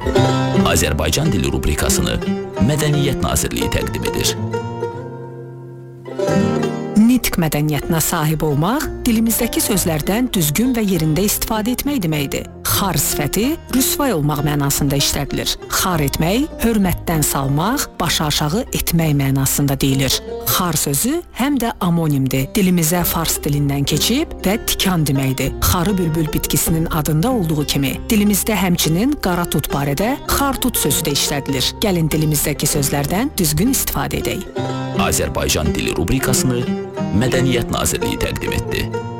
Azərbaycan dili rubrikasını Mədəniyyət Nazirliyi təqdim edir. Nitq mədəniyyətinə sahib olmaq, dilimizdəki sözlərdən düzgün və yerində istifadə etmək deməkdir. Xar sifəti rüsvay olmaq mənasında işlədilir. Xar etmək, hörmətdən salmaq, başı aşağı etmək mənasında deyilir. Xar sözü həm də amonimdir. Dilimizə fars dilindən keçib və tikan deməkdir. Xarı bülbül bitkisinin adında olduğu kimi, dilimizdə həmçinin qara tut barədə xar tut sözü də işlədilir. Gəlin dilimizdəki sözlərdən düzgün istifadə edək. Azərbaycan dili rubrikasını Mədəniyyət Nazirliyi təqdim etdi.